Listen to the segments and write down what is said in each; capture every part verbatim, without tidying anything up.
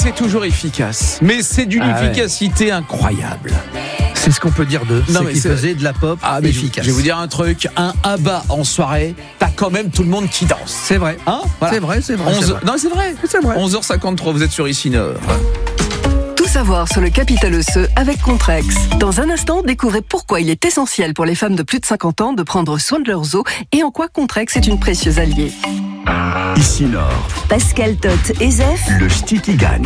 c'est toujours efficace. Mais c'est d'une Ah ouais. efficacité incroyable. C'est ce qu'on peut dire d'eux. Non, C'est mais qu'ils c'est- faisaient de la pop Ah, mais je, efficace. je vais vous dire un truc. Un ABBA en soirée, t'as quand même tout le monde qui danse. C'est vrai. Hein Voilà. C'est vrai, c'est vrai. onze c'est vrai. Non, c'est vrai. C'est vrai. onze heures cinquante-trois, vous êtes sur Ici Nord. Tout savoir sur le capital osseux avec Contrex. Dans un instant, découvrez pourquoi il est essentiel pour les femmes de plus de cinquante ans de prendre soin de leurs os et en quoi Contrex est une précieuse alliée. Ici Nord, Pascal Tot et Zef, le ch'ti qui gagne.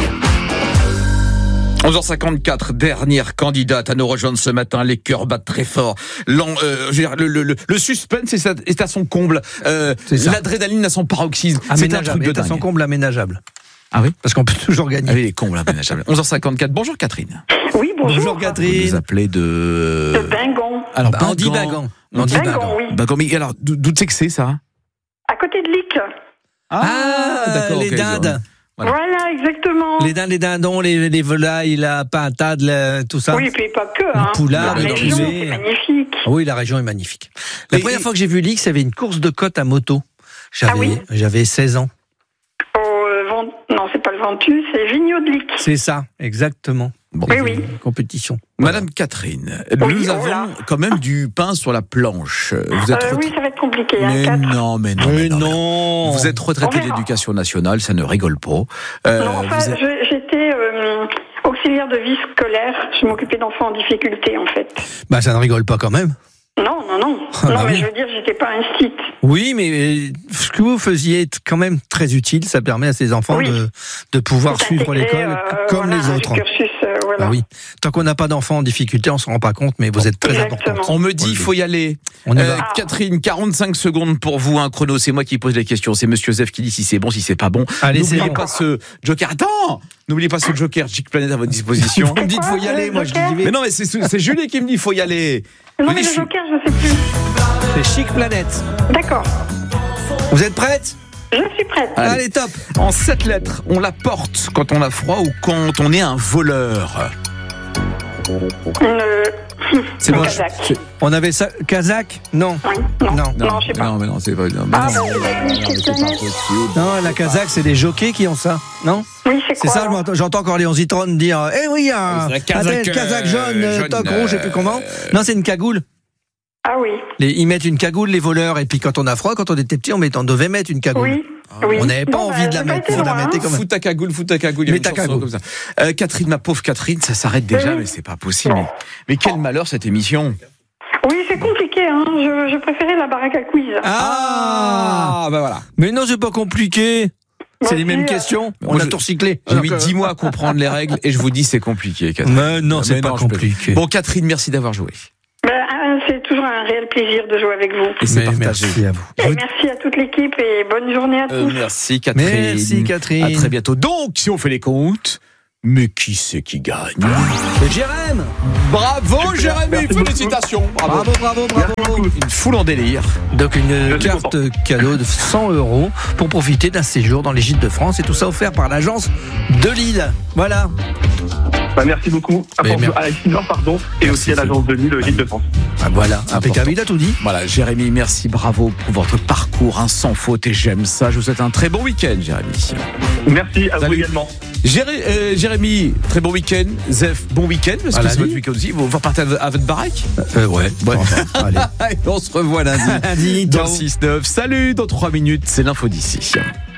onze heures cinquante-quatre, dernière candidate à nous rejoindre ce matin. Les cœurs battent très fort. L'en- euh, je veux dire, le, le, le, le suspense est à, est à son comble. Euh, C'est ça. L'adrénaline à son paroxysme. C'est un truc Aménageable. de Et à son dingue. comble aménageable. Ah oui Parce qu'on peut toujours gagner. Ah oui, les cons, là, aménageable. onze heures cinquante-quatre. Bonjour Catherine. Oui, bonjour. Bonjour Vous Catherine. nous appelez de... De Bingon. Alors, Bah, on dit Bagan. On dit Bagan, Bagan. oui. Bagan, mais alors, d'où d'où c'est que c'est ça? À côté de Lic. Ah, les ok, dindes. Voilà. Voilà, exactement. Les dindes, les dindons, les, les volailles, la pintade, la- tout ça. Oui, puis pas que. Hein. poulard, La le région, poulet. c'est magnifique. Ah oui, la région est magnifique. La Et- première et- fois que j'ai vu l'X, il y avait une course de côte à moto. J'avais, Ah oui j'avais seize ans. Au euh, Vent- Non, c'est pas le Ventus, c'est Vigneault de Lic. C'est ça, exactement. Bon. Oui, oui. Compétition. Madame Catherine, Oui, nous oh avons là. quand même du pain sur la planche. Vous êtes Euh, retra- oui, ça va être compliqué. Hein, mais quatre. non, mais non, mais non, mais non. Vous êtes retraité On de verra. l'éducation nationale, ça ne rigole pas. Euh, Non, enfin, vous êtes- je- j'étais euh, auxiliaire de vie scolaire. Je m'occupais d'enfants en difficulté, en fait. Bah, ça ne rigole pas quand même. Non, non, non. Ah, non, bah mais oui. je veux dire, j'étais pas un site. Oui, mais euh, ce que vous faisiez est quand même très utile. Ça permet à ces enfants Oui. de, de pouvoir suivre D'intégrer, l'école euh, comme voilà, les un autres. cursus, euh, voilà. Ah oui. Tant qu'on n'a pas d'enfants en difficulté, on ne se rend pas compte, mais vous êtes très Exactement. importante. On me dit, il faut y aller. On y Euh, va. Catherine, quarante-cinq secondes pour vous, un chrono. C'est moi qui pose les questions. C'est Monsieur Zef qui dit si c'est bon, si c'est pas bon. Allez, c'est N'oubliez bon. pas ce joker. Attends, n'oubliez pas ce joker Chic Planet à votre disposition. Vous me dites faut y aller, moi je dis j'y vais. Mais non, mais c'est c'est Julie qui me dit il faut y aller. Non, Oui, mais je le suis- joker, je sais plus. C'est Chic Planète. D'accord. Vous êtes prête? Je suis prête. Allez. Allez, top. En sept lettres, on la porte quand on a froid ou quand on est un voleur. Une... C'est un moche. Kazakh. C'est- On avait ça. Kazakh? Non. Oui, non. Non. Non, je sais pas. Non, mais non, c'est pas. Non, mais Ah, non. bah, vous avez une Non, mais petite c'est pas planète. possible. Non, la Kazakh, c'est des jockeys qui ont ça. Non? Oui, c'est C'est quoi ça, alors j'entends- j'entends encore Léon Zitron dire eh oui, un, C'est la un Kazakh, tel Kazakh jaune, euh, euh, toc jaune, rouge, je sais plus comment. euh, Non, c'est une cagoule. Ah oui. Les- ils mettent une cagoule, les voleurs, et puis quand on a froid, quand on était petit, on, met, on devait mettre une cagoule. Oui. oui. On n'avait pas Bon, envie bah, de la j'ai pas mettre, été vous la loin, mettez hein. quand même. Fous ta cagoule, fous ta cagoule. Il y a Mets une ta chanson cagoule. comme ça. Euh, Catherine, ma pauvre Catherine, ça s'arrête déjà, Oui. mais c'est pas possible. Mais, mais quel malheur cette émission. Oui, c'est compliqué. Hein. Je, je préférais la baraque à quiz. Ah, bah voilà. Mais non, c'est pas compliqué. C'est Moi les mêmes aussi, euh, questions. On Moi, a je- tout recyclé. J'ai Alors mis que- dix mois à comprendre les règles et je vous dis c'est compliqué, Catherine. Mais non, c'est Mais pas non, je plaisante. compliqué. Bon, Catherine, merci d'avoir joué. Ben, euh, c'est toujours un réel plaisir de jouer avec vous. Et c'est Mais partagé. merci à vous. Et merci à toute l'équipe et bonne journée à Euh, tous. merci, Catherine. Merci, Catherine. À très bientôt. Donc, si on fait les comptes, mais qui c'est qui gagne? Jérém. Bravo, Jérémy. Félicitations. Bravo. Bravo, bravo, bravo. Une foule en délire. Donc une Je suis carte cadeau de cent euros pour profiter d'un séjour dans les gîtes de France et tout ça offert par l'agence de Lille. Voilà. Bah, merci beaucoup à, Mais Port- merci. à Isidore, pardon, et Merci, aussi à l'agence de Lille, le Gîte de France. Ah, voilà, C'est impeccable. important. Il a tout dit. Voilà, Jérémy, merci, bravo pour votre parcours, un sans faute et j'aime ça. Je vous souhaite un très bon week-end, Jérémy. Merci à Salut. vous également. Jéré- euh, Jérémy, très bon week-end. Zef, bon week-end, parce À que c'est lundi. votre week-end aussi. Vous repartez à, à votre baraque. Euh, ouais. Ouais. Allez. Et on se revoit lundi Lundi, dans ciao. six neuf. Salut, dans trois minutes, c'est l'info d'ici.